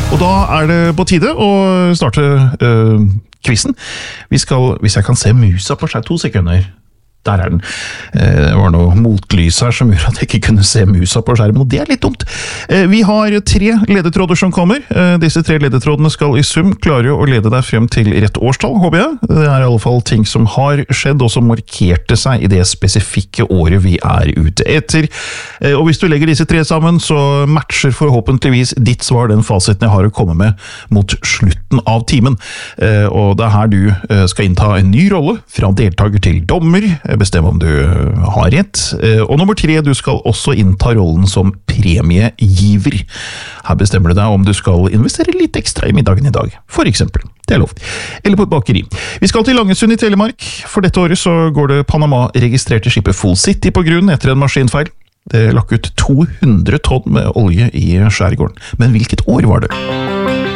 Og da det på tide å starte quizen. Hvis jeg kan se musa på skjær 2 sekunder. Der den. Det var noe motlys her som gjorde at jeg ikke kunne se musa på skjermen, og det litt dumt. Vi har 3 ledetråder som kommer. Disse 3 ledetrådene skal i sum klare å lede deg frem til rett årstall, håper jeg. Det i alle fall ting som har skjedd, og som markerte seg i det spesifikke året vi ute etter. Og hvis du legger disse 3 sammen, så matcher forhåpentligvis ditt svar den fasiten jeg har å komme med mot slutten av timen. Og det her du skal innta en ny rolle, fra deltaker til dommer, bestemme om du har rett. Og nummer 3, du skal også innta rollen som premiegiver. Her bestemmer du deg om du skal investere litt ekstra i middagen i dag, for eksempel. Det lov. Eller på et bakeri. Vi skal til Langesund i Telemark. For dette året så går det Panama-registrerte skipet Full City på grunn etter en maskinfeil. Det lakk ut 200 tonn med olje i skjærgården. Men hvilket år var det?